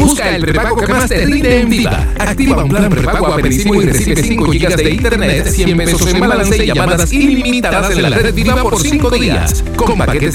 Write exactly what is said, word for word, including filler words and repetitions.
Busca el prepago que más te rinde en Viva. Activa un plan prepago Amerisimo y recibe cinco gigas de internet, cien pesos en balance y llamadas ilimitadas en la red Viva por cinco días. Con paquetes